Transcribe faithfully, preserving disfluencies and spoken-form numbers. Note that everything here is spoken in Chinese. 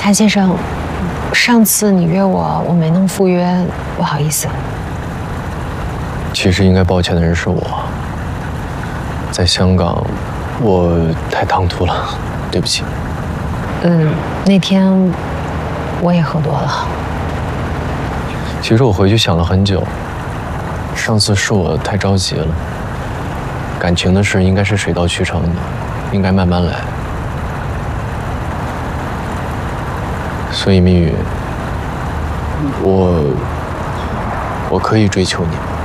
谭先生，上次你约我，我没能赴约，不好意思。 其实应该抱歉的人是我，在香港，我太唐突了，对不起。 嗯，那天我也喝多了。 其实我回去想了很久，上次是我太着急了。感情的事应该是水到渠成的，应该慢慢来。所以，蜜语，我我可以追求你。